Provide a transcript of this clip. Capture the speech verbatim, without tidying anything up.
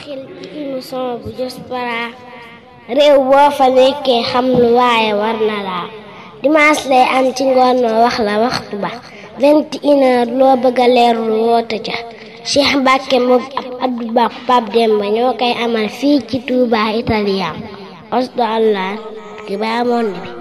xel ci émission bu Diaspora réew boo fa nekkee xam lu waaye war na laa dimanche lay am ci ngoon ma wax la waxtu ba vingt et une heures loo bëgg a leerlu woote ca Cheikh Mbacke moom ab Abdou Ba Pape Demba ñoo koy amal fii ci Touba Italien osdo allah ki baa monde bi